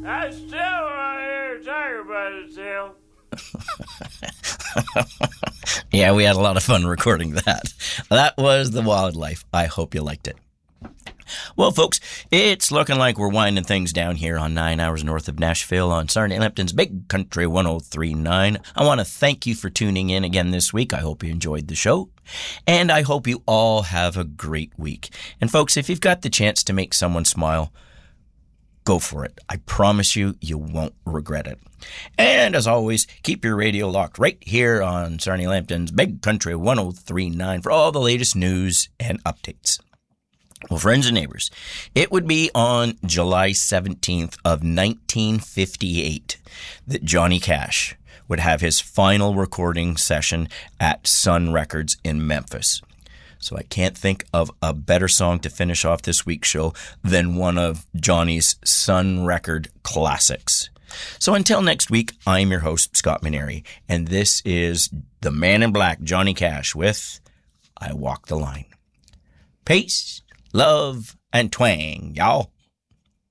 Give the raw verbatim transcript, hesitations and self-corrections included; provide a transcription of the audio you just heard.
I still want to hear talk about it, Seal. Yeah, we had a lot of fun recording that. That was The Wildlife. I hope you liked it. Well, folks, it's looking like we're winding things down here on nine hours north of Nashville on Sarnia Lambton's Big Country one oh three point nine. I want to thank you for tuning in again this week. I hope you enjoyed the show, and I hope you all have a great week. And folks, if you've got the chance to make someone smile, go for it. I promise you, you won't regret it. And as always, keep your radio locked right here on Sarnia Lambton's Big Country one oh three point nine for all the latest news and updates. Well, friends and neighbors, it would be on July seventeenth of nineteen fifty-eight that Johnny Cash would have his final recording session at Sun Records in Memphis. So I can't think of a better song to finish off this week's show than one of Johnny's Sun Record classics. So until next week, I'm your host, Scott Maneri, and this is the Man in Black, Johnny Cash, with I Walk the Line. Peace, love, and twang, y'all.